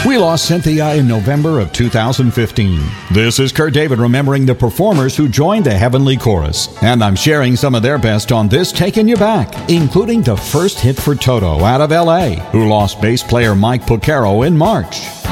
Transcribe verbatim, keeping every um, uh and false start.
We lost Cynthia in November of two thousand fifteen. This is Kurt David remembering the performers who joined the Heavenly Chorus. And I'm sharing some of their best on this Taking You Back, including the first hit for Toto out of L A, who lost bass player Mike Pucero in March.